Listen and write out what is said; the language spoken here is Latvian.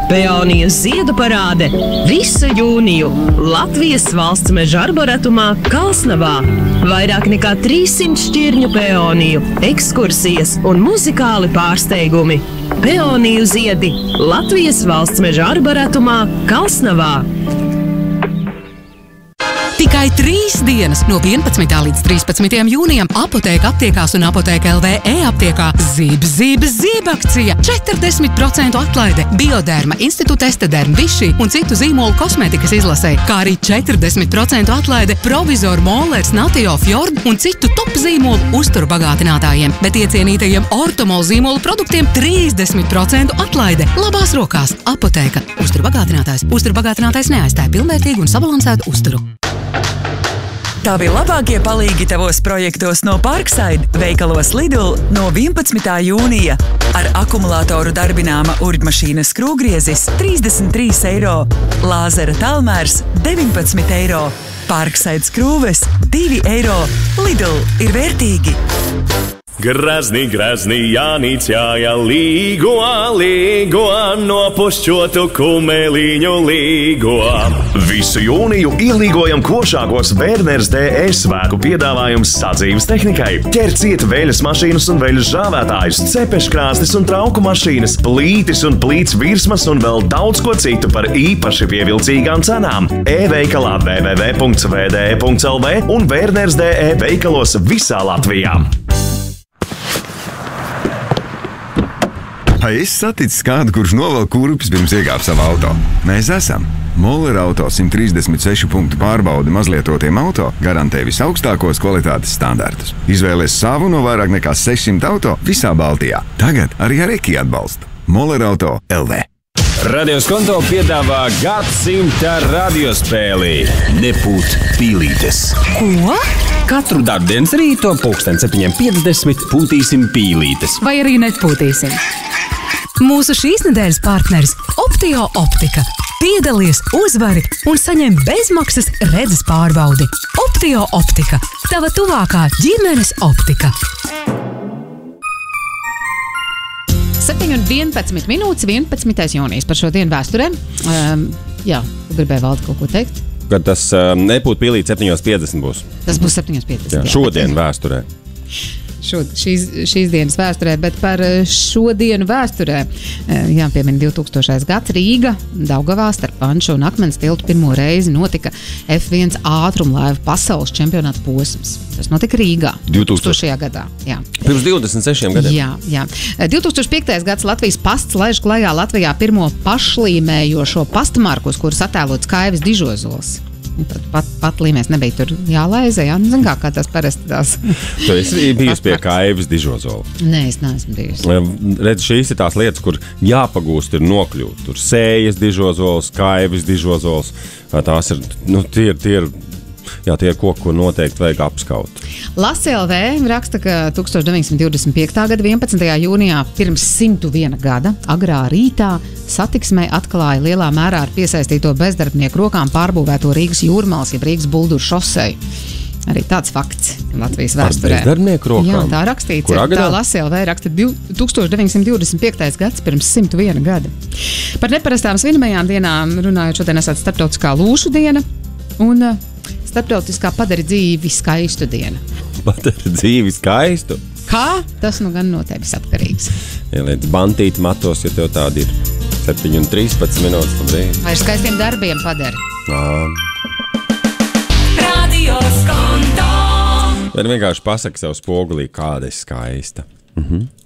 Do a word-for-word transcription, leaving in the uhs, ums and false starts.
Peoniju ziedu parāde visu jūniju Latvijas valsts meža arboretumā Kalsnavā. Vairāk nekā trīssimt šķirņu peoniju, ekskursijas un muzikāli pārsteigumi. Peoniju ziedi Latvijas valsts meža arboretumā Kalsnavā. Tikai trīs dienas no vienpadsmitā līdz trīspadsmitajam jūnijam Apotēka aptiekās un Apotēka L V e-aptiekā Zib, zib, zib akcija. četrdesmit procentu atlaide Bioderma, Institūta Estederma, Vichy un citu zīmolu kosmētikas izlasē, kā arī četrdesmit procentu atlaide Provizor, Mollers, Natio, Fjord un citu top zīmolu uzturu bagātinātājiem, bet iecienītajiem Ortomol zīmolu produktiem trīsdesmit procentu atlaide. Labās rokās Apotēka. Uzturu bagātinātājs. Uzturu bagātinātājs neaizstāja pilnvērtīgu un sabalansētu uzturu. Tavi labākie palīgi tavos projektos no Parkside veikalos Lidl no vienpadsmitā jūnija. Ar akumulātoru darbināma urbmašīnas skrūvgriezis trīsdesmit trīs eiro, lāzera tālmērs deviņpadsmit eiro, Parkside skrūves divi eiro. Lidl ir vērtīgi! Grazni, grazni, Jānīts jāja līgo, līgo, nopušķotu kumeliņu līgo. Visu jūniju ielīgojam košākos Werners D E svētku piedāvājums sadzīves tehnikai. Ķer ciet veļas mašīnas un veļas žāvētājus, cepeškrāstis un trauku mašīnas, plītis un plīts virsmas un vēl daudz ko citu par īpaši pievilcīgām cenām. E-veikalā w w w punkts v d e punkts l v un Werners D E veikalos visā Latvijā. Vai esi saticis kādu, kurš novelk kurpes pirms iekāp savu auto? Mēs esam. Moller Auto simt trīsdesmit sešu punktu pārbaudi mazlietotiem auto garantē visaugstākos kvalitātes standartus. Izvēlies savu no vairāk nekā sešsimt auto visā Baltijā. Tagad arī ar Eki atbalstu. Moller Auto L V. Radio Skonto piedāvā gadsimta radiospēli Nepūt pīlītes. Ko? Katru darbdienas rīto pulksten septiņiem piecdesmit pūtīsim pīlītes. Vai arī nepūtīsim? Mūsu šīs nedēļas partneris Optio Optika. Piedalies, uzvari un saņem bezmaksas redzes pārbaudi. Optio Optika. Tava tuvākā ģimenes optika. septiņi un vienpadsmit minūtes, vienpadsmitais jūnijas par šo dienu vēsturē. Um, jā, tu gribēji Valdi kaut ko teikt? Kad tas um, nepūt pīlīt septiņos piecdesmit būs. Tas būs septiņos piecdesmit. Jā, šodien vēsturē. Šo, šīs, šīs dienas vēsturē, bet par šo dienu vēsturē jāpiemina divtūkstošais gads Rīga, Daugavā starp Vanšu un Akmens tiltu pirmo reizi notika F viens ātrumlaivu pasaules čempionāta posms. Tas notika Rīgā divtūkstošajā gadā. Jā. Pirms divdesmit sešiem gadiem. Jā, jā. divtūkstoš piektais gads Latvijas pasts laiž klajā Latvijā pirmo pašlīmējošo pastmarkus, kurus attēlots Kaivis Dižozols. Tad pat, pat līmēs nebija tur jālaiza, jā? Zin kā, kā tās parasti tās. Tu esi bijusi pie Kaivis Dižozola? Nē, es neesmu bijusi. Redz, šīs ir tās lietas, kur jāpagūst ir nokļūt. Tur Sējas Dižozols, Kaivis Dižozols. Tās ir, nu, tie ir, tie ir, jā, tie ir koki, ko noteikti vajag apskaut. Lasi L V raksta, ka tūkstoš deviņsimt divdesmit piektā gada vienpadsmitajā jūnijā pirms simtu viena gada agrā rītā satiksmei atklāja lielā mērā ar piesaistīto bezdarbnieku rokām pārbūvēto Rīgas jūrmalas, jeb Rīgas Bulduru šoseju. Arī tāds fakts Latvijas vēsturē. Ar bezdarbnieku rokām? Jā, tā rakstīts. Kurā gadā? Tā Lasi L V raksta tūkstoš deviņsimt divdesmit piektais gads pirms simtu viena gada. Par neparastām svinamajām dienām runājot, šodien esat starptautiskā lūšu diena un starptautiskā padari dzīvi skaistu diena. Padari dzīvi skaistu? Kā? Tas nu gan no tevis atkarīgs. Ieliec bantīti matos, ja tev tādi ir septiņi un trīspadsmit minūtes pa brīdi. Vai ar skaistiem darbiem padari? Radio Skonto. Vai vienkārši pasaki sev spogulī, kāda ir skaista. Mhm.